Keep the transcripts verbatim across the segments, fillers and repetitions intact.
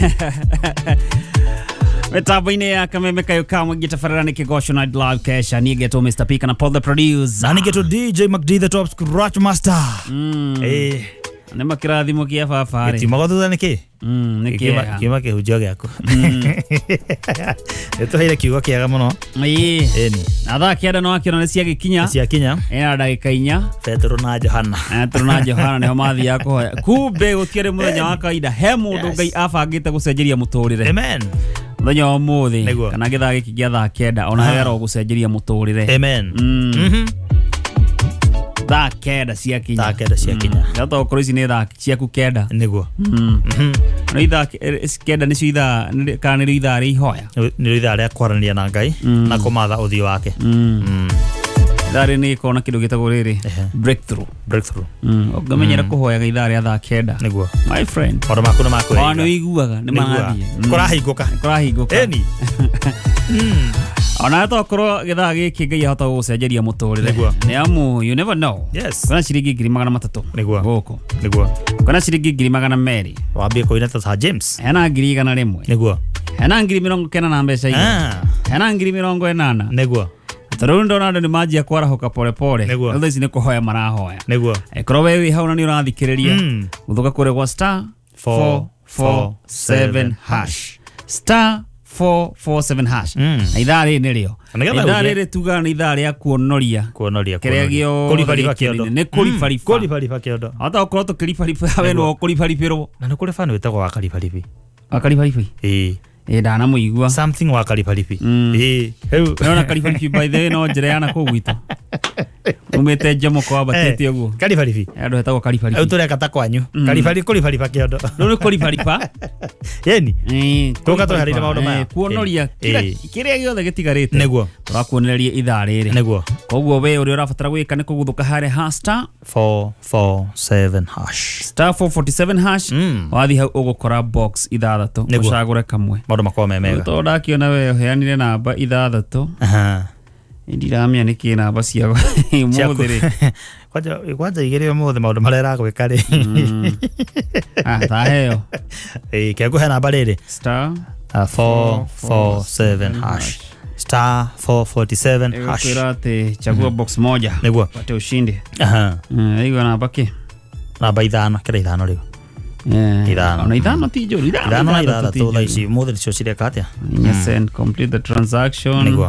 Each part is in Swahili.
Metaboine ya kameme kayo kama gitafarana ni kigosho na live kesha ni geto Mister Pika na Paul the producer. Nani geto D J McD the top scratch master. Mm. Eh. Nema kirathi mukia fafari. Eti magodhu niki? Mm, niki. Kima kima ke hujoge yako. Eto hile kiugo kiaga muno. Ii. Eni. Atha kiada no akira ne ciage kinya. Cia kinya. Ena ndagika inya. Petro na Johana. Petro na Johana ne mathi yako. Kumbe gutiere muthenya wa kaida he mundu ngai abangite gucenjeria muturire. Amen. Muthenya wa muthi kana githaa giki gia thaa kenda ona hero gucenjeria muturire. Amen. Mhm. Thaa kenda cia kinya. Thaa kenda cia kinya. Gato okoro ici ni thaa ciaku kenda. Niguo. Mhm. No ithaa kenda ni ithaa kana ni ithaa ri ihoya. Ni ithaa ria kwarania na Ngai na kumatha uthio wake. Mm. Thari ni kona kindu gitagwo riri breakthrough. Breakthrough. Mm. Ngamenyera kuhoyaga ithaa ria thaa kenda. Niguo. My friend. Ora makuna makwe. Ona wiguaga ni mathie. Kurahinguka. Kurahinguka. Eni. Mm. Ona to okoro githaa giki ngai ahota gucenjeria muturire. Ni amu you never know. Yes. Kana ciringi ngiri magana matatu. Niguo. Goko. Niguo. Kana ciringi ngiri magana meri. Wambie koina ta James. Hena ngiri igana rimwe. Niguo. Hena ngiri mirongo kenda na mbeca igana. Ah. Hena ngiri mirongo enana. Niguo. Tarundo na ndo maji ya kwarahoka pole pole. Niguo. Ici ni kuhoya marahoya. Niguo. Ekoro wewe hauna ni urathikiriria. Guthuka kure kwa star four four seven hash. Star four four seven hash. Na idari ni rio. Idari ri tuga ni idari ya kuonoria. Kuonoria. Keregio. Kulifarifa kiondo. Ni kulifarifa. Kulifarifa kiondo. Hata okoro to kulifarifa we no kulifarifiro. Na ni kulifano wetagwo wa kalifarifi. Wa kalifarifi. Eh. Eh dana muigua. Something wa kalifarifi. Eh. Heu. Ona kalifarifi by the way no njira yana ku gwito. Umete jamo kwa batete uguo. Kalifarifi. Ado hetagwo kalifarifi. Au tore kata kwanyu. Kalifari kulifarifa kiondo. No ni kulifarifa. Yeni. Eh. Tuka to harira maundu maya. Kuonoria kiria giothe gitigarite. Niguo. Turakuonereria ithaa riri. Niguo. Koguo we uri urabatara gwika ni kuguthuka hare star four four seven hash. Star four four seven hash. Wathi hau ugukora box ithathatu. Ucagure kamwe. Maundu makwa me mega. To ndakiona we heanire namba ithathatu. Aha. Ndiramia niki namba ciago muthiri. Kwaja kwaja igere muthe maundu marera gwika ri. Ah taheyo. Eh kego he namba riri. Star four four seven hash. Star four four seven hash. Kwirate chagua box moja. Niguo. Pate ushindi. Aha. Eh igo namba ki? Namba ithano kira ithano riu. Eh. Ithano. Ona ithano ti jori. Ithano na ithathatu thaa ici muthe nicio ciria katia. Yes, and complete the transaction. Niguo.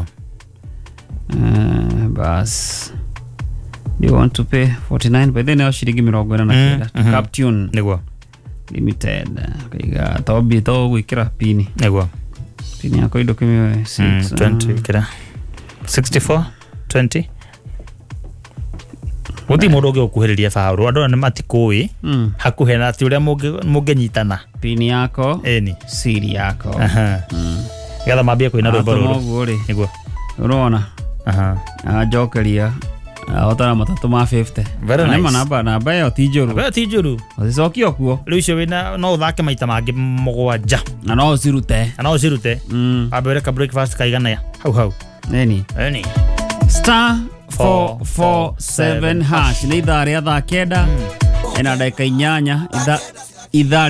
Uh, bas. You want to pay forty-nine but then shiringi mirongo ina na kenda. Cap Tune. Niguo. Limited. Kaiga tobi to gwikira pini. Niguo. Pini yako ido kimi six twenty kira. sixty-four twenty. Uti mundu ungi ukuhiriria fauru andu ni matikui hakuhe na ati uria mungenyitana pini yako eni siri yako. Aha. Gatha mambia kuina rwimbo ruru. Niguo. Urona. Aha. Ajokeria otara matatu ma fifty. Nema namba namba yo tijuru. Namba tijuru. Uzicokio kuo. Riu cio wina no uthake maita mangi mugwanja. Na no ucirute. Na no ucirute. Mm. Abere ka breakfast kaigana ya. Hau hau. Eni. Eni. Star four four seven hash. Ni idhaa ria thaa kenda. Ena dakika inyanya. Idhaa idhaa